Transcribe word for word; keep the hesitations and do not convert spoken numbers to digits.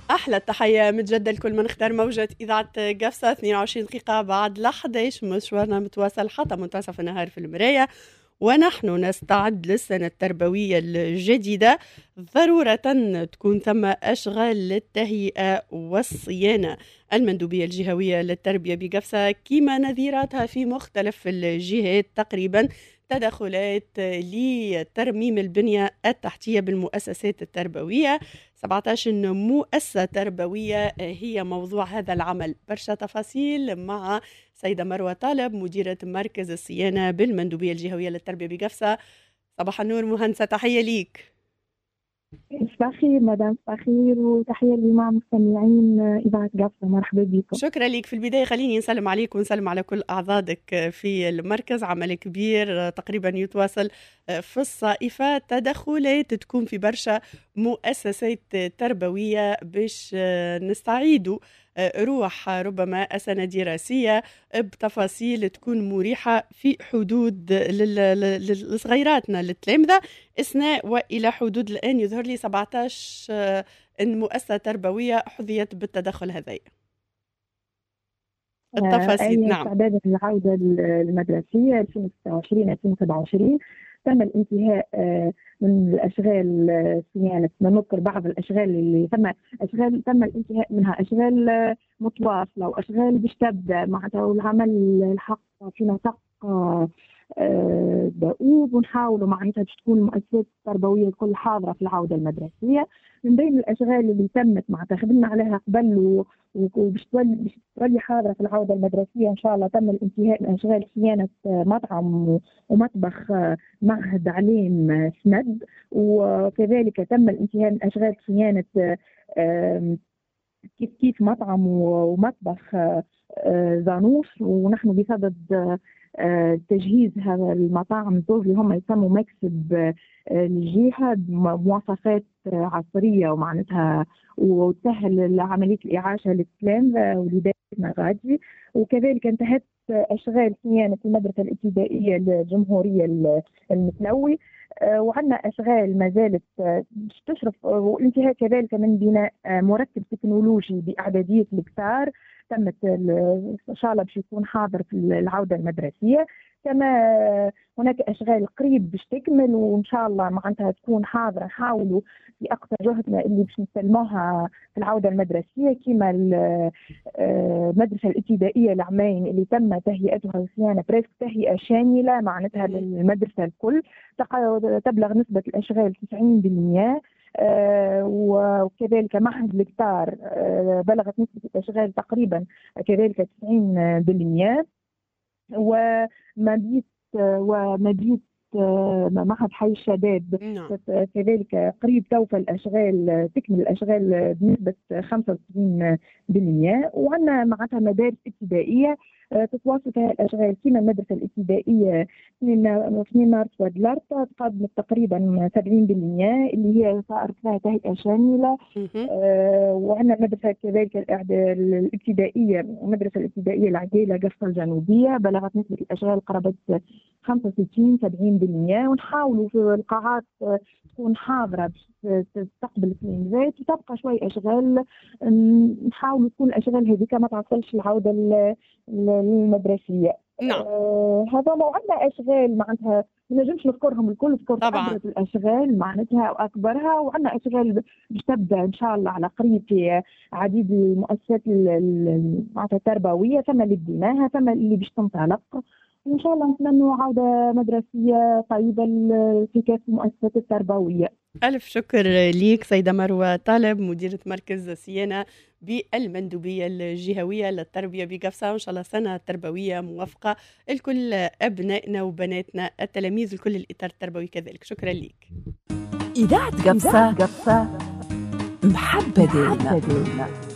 أحلى التحية متجدد لكل من اختار موجة إذاعة قفصة. اثنين وعشرين دقيقة بعد لحداش مشوارنا متواصل حتى منتصف النهار في المراية، ونحن نستعد للسنة التربوية الجديدة. ضرورة تكون ثم أشغال للتهيئة والصيانة. المندوبية الجهوية للتربية بقفصة كما نظيراتها في مختلف الجهات تقريبا تدخلات لترميم البنية التحتية بالمؤسسات التربوية. سبعة عشر مؤسسة تربوية هي موضوع هذا العمل. برشا تفاصيل مع سيدة مروة طالب مديرة مركز الصيانة بالمندوبية الجهوية للتربية بقفصة. صباح النور مهندسة، تحية ليك. صباح الخير مدام، صباح الخير وتحية لجميع مستمعين إذاعة قفصة، مرحبا بكم. شكرا لك. في البداية خليني نسلم عليك ونسلم على كل أعضادك في المركز. عمل كبير تقريبا يتواصل في الصائفة، تدخلات تكون في برشا مؤسسات تربوية باش نستعيدوا روح ربما السنة دراسية بتفاصيل تكون مريحة في حدود لصغيراتنا للتلامذة إثناء وإلى حدود الآن يظهر لي سبعة عشر مؤسسة تربوية حظيت بالتدخل هذا. التفاصيل نعم. استعداد العودة المدرسية ألفين وستة وعشرين ألفين وسبعة وعشرين تم الانتهاء من الأشغال صيانة. نذكر بعض الأشغال اللي ثم أشغال تم الانتهاء منها، أشغال متواصلة وأشغال باش تبدأ معناتها، والعمل الحق في نطاق دؤوب، ونحاولوا معناتها باش تكون المؤسسات التربوية الكل حاضرة في العودة المدرسية. من بين الأشغال اللي تمت معناتها خدمنا عليها قبل وباش تولي حاضرة في العودة المدرسية إن شاء الله، تم الانتهاء من أشغال صيانة مطعم ومطبخ معهد عليم سند، وكذلك تم الانتهاء من أشغال صيانة كيف كيف مطعم ومطبخ زانوس. ونحن بصدد تجهيز هذا المطاعم زوج اللي هم يسموا مكسب الجهة بمواصفات عصرية ومعناتها وتسهل عملية الإعاشة للتلامذة ولدينا غادي. وكذلك انتهت أشغال صيانة المدرسة الابتدائية الجمهورية المتلوي، وعندنا أشغال ما زالت تشرف، والانتهاء كذلك من بناء مركب تكنولوجي بإعدادية الكتار تمت إن شاء الله باش يكون حاضر في العودة المدرسية. كما هناك أشغال قريب باش تكمل وإن شاء الله معناتها تكون حاضرة. نحاولوا في أقصى جهدنا اللي باش نسلموها في العودة المدرسية، كما المدرسة الابتدائية العمين اللي تم تهيئتها وصيانة بريسك تهيئة شاملة معناتها للمدرسة الكل، تبلغ نسبة الأشغال تسعين بالمئة. آه وكذلك معهد الكتار آه بلغت نسبة الأشغال تقريبا كذلك تسعين بالمئة. ومبيت آه ومبيت آه معهد حي الشباب كذلك قريب توفى الأشغال، تكمل الأشغال بنسبة خمسة وتسعين بالمئة. وعندنا معناتها مدارس ابتدائية تتواصل فيها الأشغال كما المدرسة الابتدائية في مارس ودلارتا تقدمت تقريبا سبعين بالمئة اللي هي صارت لها تهيئة شاملة. آه وعندنا المدرسة كذلك الابتدائية المدرسة الابتدائية العقيلة قفصة الجنوبية بلغت نسبة الأشغال قرابة خمسة وستين سبعين بالمئة. ونحاولوا في القاعات تكون حاضرة تستقبل التلاميذات وتبقى شوي أشغال، نحاول تكون الأشغال هذيك ما تعطلش العودة المدرسية. نعم. آه هذا موعدنا أشغال معناتها ما نجمش نذكرهم الكل، نذكر أبرز الأشغال معناتها وأكبرها. وعندنا أشغال باش تبدأ إن شاء الله على قريب في عديد المؤسسات معناتها التربوية، ثم اللي بديناها ثم اللي باش تنطلق. إن شاء الله نتمنى عودة مدرسية طيبة في كافة المؤسسات التربوية. ألف شكر ليك سيدة مروة طالب مديرة مركز الصيانة بالمندوبية الجهوية للتربية بقفصة. وإن شاء الله سنة تربوية موفقة لكل أبنائنا وبناتنا التلاميذ وكل الإطار التربوي كذلك. شكرا ليك. إذاعة قفصة محبة دائما.